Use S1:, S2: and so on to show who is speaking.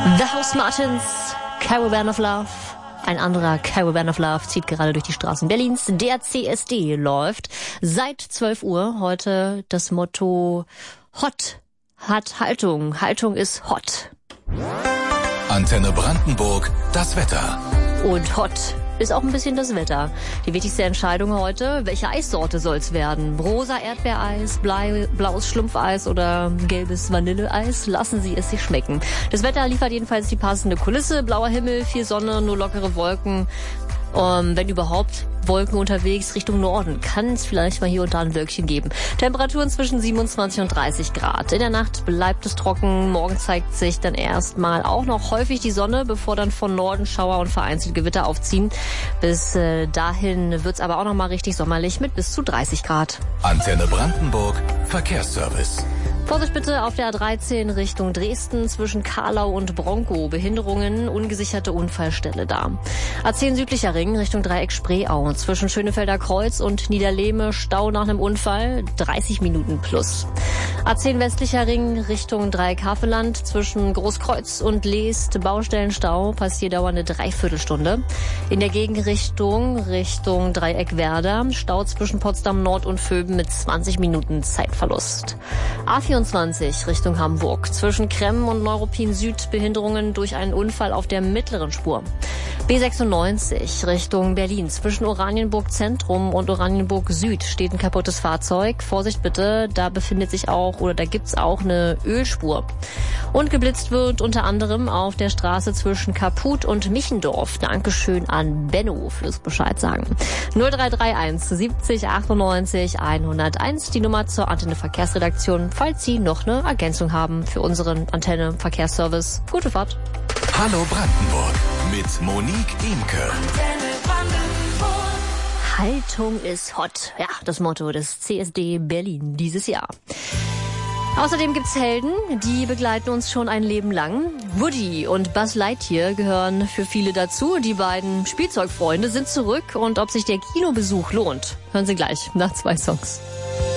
S1: The House Martins, Caravan of Love. Ein anderer Caravan of Love zieht gerade durch die Straßen Berlins. Der CSD läuft seit 12 Uhr. Heute das Motto Hot hat Haltung. Haltung ist hot.
S2: Antenne Brandenburg, das Wetter.
S1: Und hot ist auch ein bisschen das Wetter. Die wichtigste Entscheidung heute, welche Eissorte soll's werden? Rosa Erdbeereis, blaues Schlumpfeis oder gelbes Vanilleeis? Lassen Sie es sich schmecken. Das Wetter liefert jedenfalls die passende Kulisse. Blauer Himmel, viel Sonne, nur lockere Wolken. Wenn überhaupt Wolken unterwegs Richtung Norden, kann es vielleicht mal hier und da ein Wölkchen geben. Temperaturen zwischen 27 und 30 Grad. In der Nacht bleibt es trocken. Morgen zeigt sich dann erstmal auch noch häufig die Sonne, bevor dann von Norden Schauer und vereinzelt Gewitter aufziehen. Bis dahin wird's aber auch noch mal richtig sommerlich mit bis zu 30 Grad.
S2: Antenne Brandenburg, Verkehrsservice.
S1: Vorsicht bitte auf der A13 Richtung Dresden zwischen Karlau und Bronkow. Behinderungen, ungesicherte Unfallstelle da. A10 südlicher Ring Richtung Dreieck Spreeau. Zwischen Schönefelder Kreuz und Niederlehme Stau nach einem Unfall. 30 Minuten plus. A10 westlicher Ring Richtung Dreieck Havelland. Zwischen Großkreuz und Leest Baustellenstau. Passierdauer 3/4 Stunde. In der Gegenrichtung Richtung Dreieck Werder. Stau zwischen Potsdam Nord und Vöben mit 20 Minuten Zeitverlust. A24 Richtung Hamburg. Zwischen Kremmen und Neuruppin Süd Behinderungen durch einen Unfall auf der mittleren Spur. B96 Richtung Berlin. Zwischen Oranienburg Zentrum und Oranienburg Süd steht ein kaputtes Fahrzeug. Vorsicht bitte, da befindet sich auch oder da gibt's auch eine Ölspur. Und geblitzt wird unter anderem auf der Straße zwischen Kaput und Michendorf. Dankeschön an Benno fürs Bescheid sagen. 0331 70 98 101 die Nummer zur Antenne Verkehrsredaktion, falls Sie noch eine Ergänzung haben für unseren Antenne Verkehrsservice. Gute Fahrt.
S2: Hallo Brandenburg mit Monique Imke.
S1: Haltung ist hot. Ja, das Motto des CSD Berlin dieses Jahr. Außerdem gibt's Helden, die begleiten uns schon ein Leben lang. Woody und Buzz Lightyear gehören für viele dazu. Die beiden Spielzeugfreunde sind zurück und ob sich der Kinobesuch lohnt, hören Sie gleich nach 2 Songs.